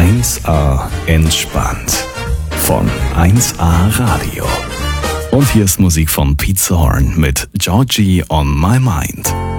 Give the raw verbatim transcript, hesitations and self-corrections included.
eins A entspannt von eins A Radio. Und hier ist Musik von Pete Zorn mit Georgie on My Mind.